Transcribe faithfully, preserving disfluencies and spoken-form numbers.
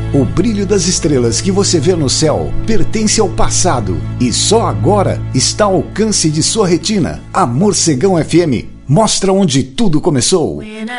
O brilho das estrelas que você vê no céu pertence ao passado e só agora está ao alcance de sua retina. A Morcegão F M mostra onde tudo começou.